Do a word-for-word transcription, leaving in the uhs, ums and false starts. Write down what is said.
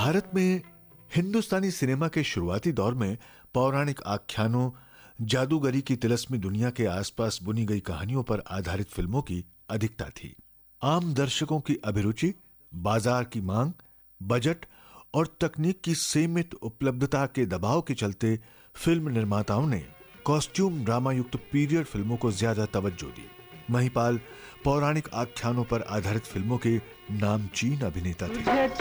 भारत में हिंदुस्तानी सिनेमा के शुरुआती दौर में पौराणिक आख्यानों, जादूगरी की तिलस्मी दुनिया के आसपास बुनी गई कहानियों पर आधारित फिल्मों की अधिकता थी। आम दर्शकों की अभिरुचि, बाजार की मांग, बजट और तकनीक की सीमित उपलब्धता के दबाव के चलते फिल्म निर्माताओं ने कॉस्ट्यूम ड्रामा युक्त पीरियड फिल्मों को ज्यादा तवज्जो दी। महिपाल पौराणिक आख्यानों पर आधारित फिल्मों के नामचीन अभिनेता थे।